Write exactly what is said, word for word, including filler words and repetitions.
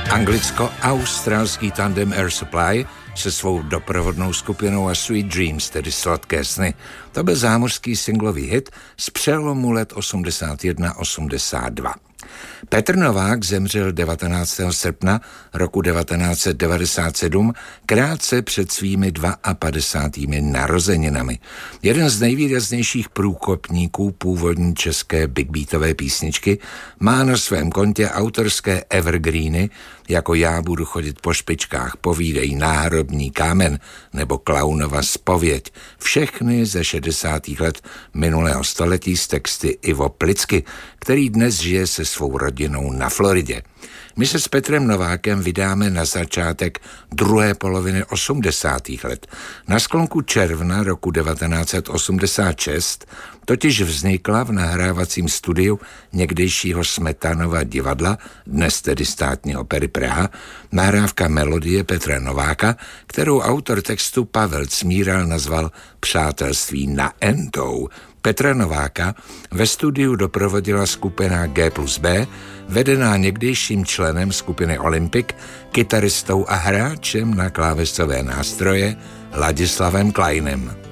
Anglicko-australský tandem Air Supply se svou doprovodnou skupinou a Sweet Dreams, tedy Sladké sny. To byl zámořský singlový hit z přelomu let osmdesát jedna osmdesát dva. Petr Novák zemřel devatenáctého srpna roku devatenáct set devadesát sedm, krátce před svými padesátými dvěma narozeninami. Jeden z nejvýraznějších průkopníků původní české big beatové písničky má na svém kontě autorské evergreeny, jako Já budu chodit po špičkách, Povídej, Náhrobní kámen nebo Klaunova zpověď. Všechny ze šedesátých let minulého století s texty Ivo Plicky, který dnes žije se svou rodinou na Floridě. My se s Petrem Novákem vydáme na začátek druhé poloviny osmdesátých let. Na sklonku června roku devatenáct set osmdesát šest totiž vznikla v nahrávacím studiu někdejšího Smetanova divadla, dnes tedy Státní opery Praha, nahrávka melodie Petra Nováka, kterou autor textu Pavel Cmíral nazval Přátelství na entou. Petra Nováka ve studiu doprovodila skupina G plus B, vedená někdejším členem skupiny Olympic, kytaristou a hráčem na klávesové nástroje Ladislavem Kleinem.